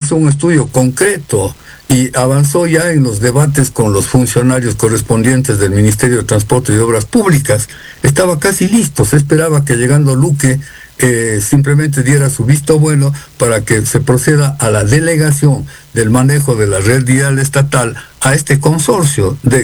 hizo un estudio concreto y avanzó ya en los debates con los funcionarios correspondientes del Ministerio de Transporte y Obras Públicas. Estaba casi listo, se esperaba que llegando Luque simplemente diera su visto bueno para que se proceda a la delegación del manejo de la red vial estatal a este consorcio de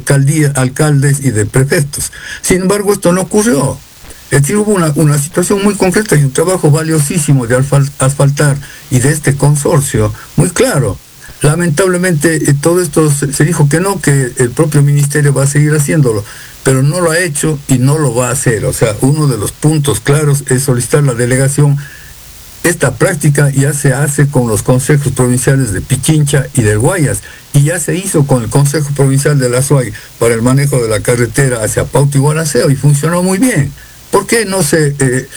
alcaldes y de prefectos. Sin embargo, esto no ocurrió. Es decir, hubo una situación muy concreta y un trabajo valiosísimo de asfaltar y de este consorcio muy claro. Lamentablemente todo esto se dijo que no, que el propio ministerio va a seguir haciéndolo, pero no lo ha hecho y no lo va a hacer. O sea, uno de los puntos claros es solicitar la delegación. Esta práctica ya se hace con los consejos provinciales de Pichincha y del Guayas, y ya se hizo con el Consejo Provincial de la Azuay para el manejo de la carretera hacia Pauta y Gualaceo, y funcionó muy bien. ¿Por qué no se...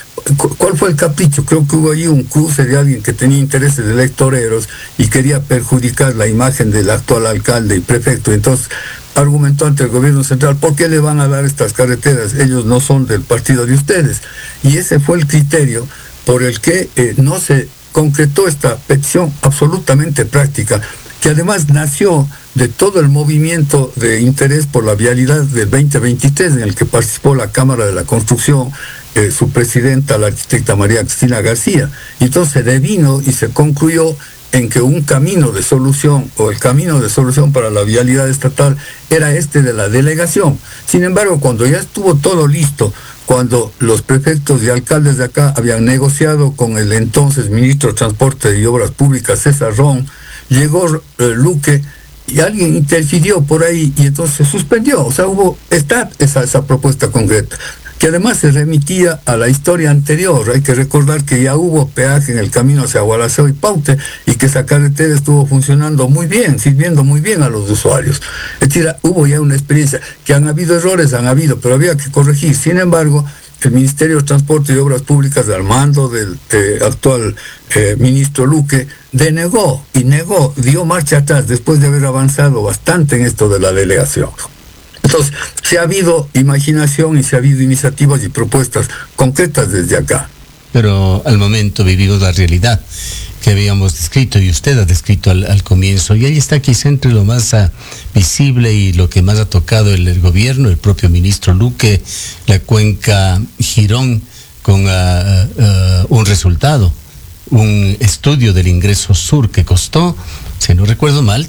¿Cuál fue el capricho? Creo que hubo allí un cruce de alguien que tenía intereses electoreros y quería perjudicar la imagen del actual alcalde y prefecto. Entonces argumentó ante el gobierno central: ¿por qué le van a dar estas carreteras? Ellos no son del partido de ustedes. Y ese fue el criterio por el que no se concretó esta petición absolutamente práctica, que además nació de todo el movimiento de interés por la vialidad del 2023, en el que participó la Cámara de la Construcción, su presidenta, la arquitecta María Cristina García. Y entonces se devino y se concluyó en que un camino de solución, o el camino de solución para la vialidad estatal, era este de la delegación. Sin embargo, cuando ya estuvo todo listo, cuando los prefectos y alcaldes de acá habían negociado con el entonces ministro de Transporte y Obras Públicas, César Ron, llegó Luque y alguien interfirió por ahí y entonces se suspendió. O sea, está esa propuesta concreta, que además se remitía a la historia anterior. Hay que recordar que ya hubo peaje en el camino hacia Gualaceo y Paute, y que esa carretera estuvo funcionando muy bien, sirviendo muy bien a los usuarios. Es decir, hubo ya una experiencia. Que han habido errores, pero había que corregir. Sin embargo, el Ministerio de Transporte y Obras Públicas, al mando del actual ministro Luque, denegó y negó, dio marcha atrás después de haber avanzado bastante en esto de la delegación. Entonces, se ha habido imaginación y se ha habido iniciativas y propuestas concretas desde acá. Pero al momento vivimos la realidad que habíamos descrito y usted ha descrito al comienzo, y ahí está quizá entre lo más visible y lo que más ha tocado el gobierno, el propio ministro Luque, la cuenca Girón, con un resultado, un estudio del ingreso sur que costó, si no recuerdo mal,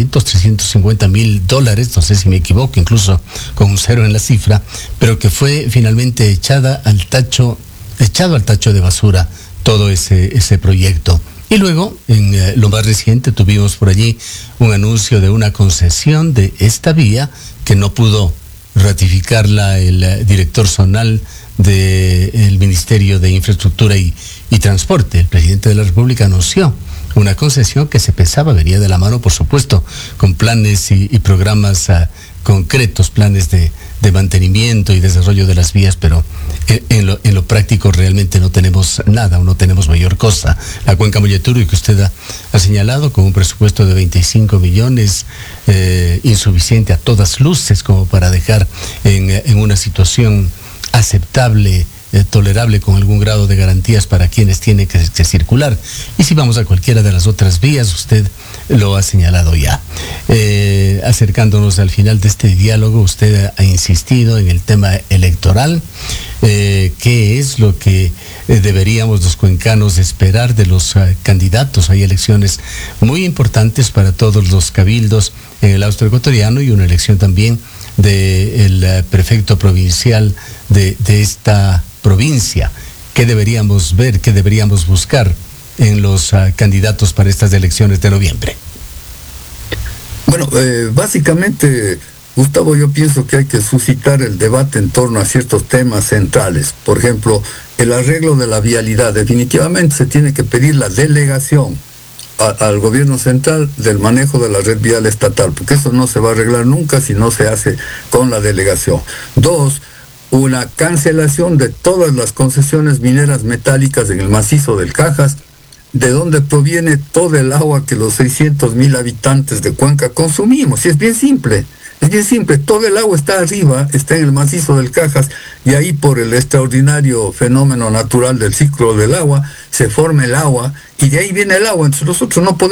$350,000, no sé si me equivoco, incluso con un cero en la cifra, pero que fue finalmente echado al tacho de basura todo ese proyecto. Y luego, en lo más reciente, tuvimos por allí un anuncio de una concesión de esta vía que no pudo ratificarla el director zonal del Ministerio de Infraestructura y Transporte. El presidente de la República anunció una concesión que se pensaba venía de la mano, por supuesto, con planes y programas concretos, planes de mantenimiento y desarrollo de las vías, pero en lo práctico realmente no tenemos nada, o no tenemos mayor cosa. La cuenca Molleturo, que usted ha señalado, con un presupuesto de 25 millones, insuficiente a todas luces como para dejar en una situación aceptable, tolerable, con algún grado de garantías para quienes tienen que circular. Y si vamos a cualquiera de las otras vías, usted lo ha señalado ya. Acercándonos al final de este diálogo, usted ha insistido en el tema electoral. ¿Qué es lo que deberíamos los cuencanos esperar de los candidatos? Hay elecciones muy importantes para todos los cabildos en el austro ecuatoriano, y una elección también del prefecto provincial de esta provincia. ¿Qué deberíamos ver, qué deberíamos buscar en los candidatos para estas elecciones de noviembre? Bueno, básicamente, Gustavo, yo pienso que hay que suscitar el debate en torno a ciertos temas centrales. Por ejemplo, el arreglo de la vialidad. Definitivamente se tiene que pedir la delegación al gobierno central del manejo de la red vial estatal, porque eso no se va a arreglar nunca si no se hace con la delegación. Dos, una cancelación de todas las concesiones mineras metálicas en el macizo del Cajas, de donde proviene todo el agua que los 600,000 habitantes de Cuenca consumimos. Y es bien simple, todo el agua está arriba, está en el macizo del Cajas, y ahí, por el extraordinario fenómeno natural del ciclo del agua, se forma el agua, y de ahí viene el agua. Entonces nosotros no podemos